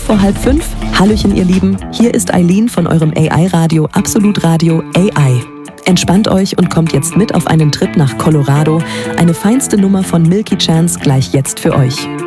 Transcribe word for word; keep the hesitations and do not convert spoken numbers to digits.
vor halb fünf. Hallöchen, ihr Lieben. Hier ist Eileen von eurem A I-Radio Absolut Radio A I. Entspannt euch und kommt jetzt mit auf einen Trip nach Colorado. Eine feinste Nummer von Milky Chance gleich jetzt für euch.